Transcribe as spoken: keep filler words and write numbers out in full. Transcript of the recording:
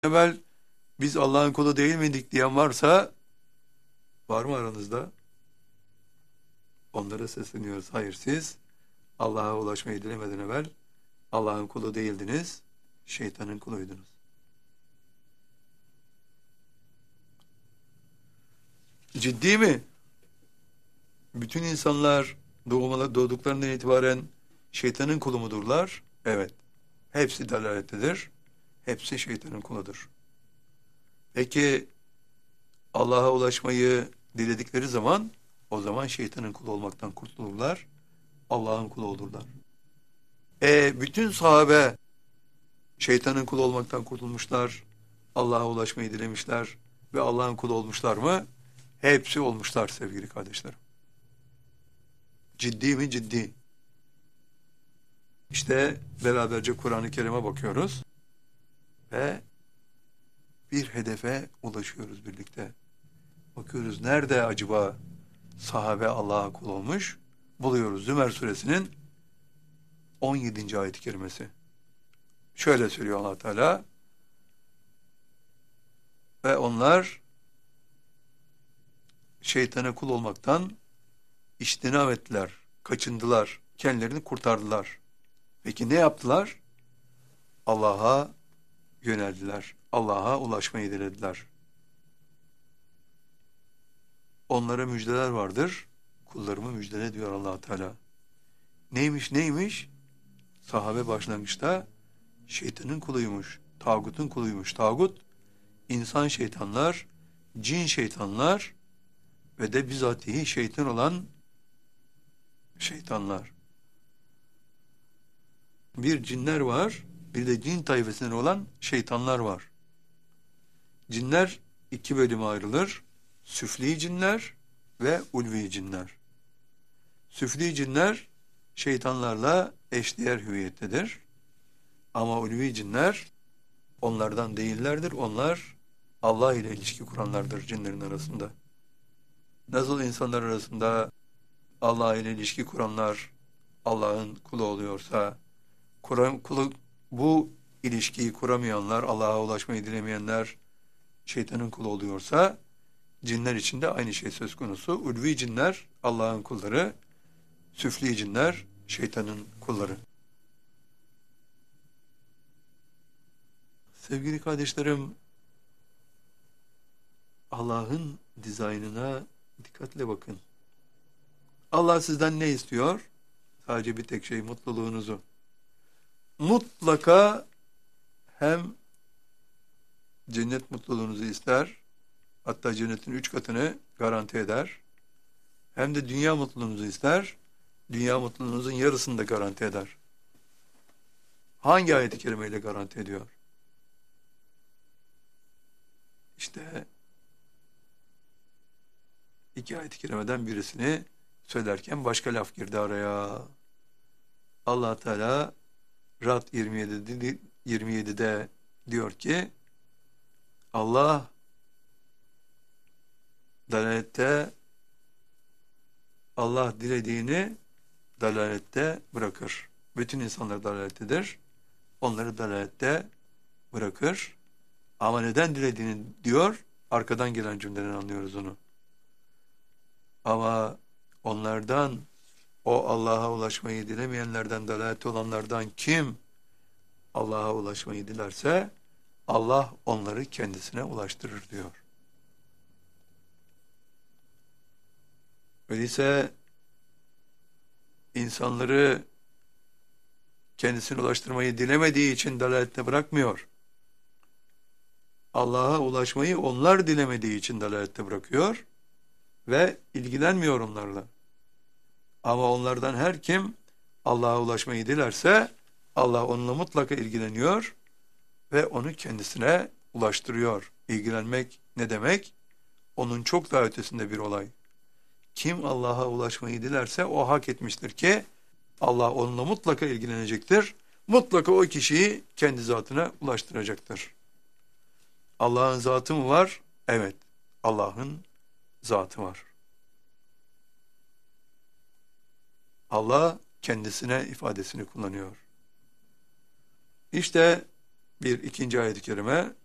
evvel biz Allah'ın kulu değil miydik diyen varsa, var mı aranızda? Onlara sesleniyoruz. Hayır, siz Allah'a ulaşmayı dilemeden evvel Allah'ın kulu değildiniz, şeytanın kuluydunuz. Ciddi mi? Bütün insanlar doğmalı, doğduklarından itibaren şeytanın kulu mudurlar? Evet. Hepsi dalalettedir. Hepsi şeytanın kuludur. Peki Allah'a ulaşmayı diledikleri zaman, o zaman şeytanın kulu olmaktan kurtulurlar. Allah'ın kulu olurlar. E bütün sahabe şeytanın kulu olmaktan kurtulmuşlar. Allah'a ulaşmayı dilemişler ve Allah'ın kulu olmuşlar mı? Hepsi olmuşlar sevgili kardeşlerim. Ciddi mi? Ciddi. İşte beraberce Kur'an-ı Kerim'e bakıyoruz ve bir hedefe ulaşıyoruz birlikte. Bakıyoruz nerede acaba sahabe Allah'a kul olmuş? Buluyoruz Zümer suresinin on yedinci ayet-i kerimesi. Şöyle söylüyor Allah Teala: ve onlar şeytana kul olmaktan içtinab ettiler, kaçındılar, kendilerini kurtardılar. Peki ne yaptılar? Allah'a yöneldiler, Allah'a ulaşmayı dilediler. Onlara müjdeler vardır, kullarımı müjdele diyor Allah Teala. Neymiş neymiş? Sahabe başlangıçta şeytanın kuluymuş, tağutun kuluymuş. Tağut, insan şeytanlar, cin şeytanlar ve de bizatihi şeytan olan şeytanlar. Bir cinler var, bir de cin tayfasından olan şeytanlar var. Cinler iki bölüme ayrılır. Süfli cinler ve ulvi cinler. Süfli cinler şeytanlarla eşdeğer hüviyettedir. Ama ulvi cinler onlardan değillerdir. Onlar Allah ile ilişki kuranlardır cinlerin arasında. Nasıl insanlar arasında Allah ile ilişki kuranlar Allah'ın kulu oluyorsa, kuran, kulu, bu ilişkiyi kuramayanlar, Allah'a ulaşmayı dilemeyenler şeytanın kulu oluyorsa, cinler için de aynı şey söz konusu. Ulvi cinler Allah'ın kulları, süfli cinler şeytanın kulları. Sevgili kardeşlerim, Allah'ın dizaynına dikkatle bakın. Allah sizden ne istiyor? Sadece bir tek şey, mutluluğunuzu. Mutlaka hem cennet mutluluğunuzu ister, hatta cennetin üç katını garanti eder. Hem de dünya mutluluğunuzu ister, dünya mutluluğunuzun yarısını da garanti eder. Hangi ayet-i kerimeyle garanti ediyor? İşte iki ayet-i kerimeden birisini söylerken başka laf girdi araya. Allah Teala Rad yirmi yedide diyor ki, Allah dalalette, Allah dilediğini dalalette bırakır. Bütün insanlar dalalettedir. Onları dalalette bırakır. Ama neden dilediğini diyor, arkadan gelen cümleden anlıyoruz onu. Ama onlardan, o Allah'a ulaşmayı dilemeyenlerden, dalalette olanlardan kim Allah'a ulaşmayı dilerse, Allah onları kendisine ulaştırır diyor. Öyleyse insanları kendisine ulaştırmayı dilemediği için dalalette bırakmıyor. Allah'a ulaşmayı onlar dilemediği için dalalette bırakıyor ve ilgilenmiyor onlarla. Ama onlardan her kim Allah'a ulaşmayı dilerse, Allah onunla mutlaka ilgileniyor ve onu kendisine ulaştırıyor. İlgilenmek ne demek? Onun çok daha ötesinde bir olay. Kim Allah'a ulaşmayı dilerse o hak etmiştir ki Allah onunla mutlaka ilgilenecektir. Mutlaka o kişiyi kendi zatına ulaştıracaktır. Allah'ın zatı mı var? Evet, Allah'ın zatı var. Allah kendisine ifadesini kullanıyor. İşte bir ikinci ayet-i kerime,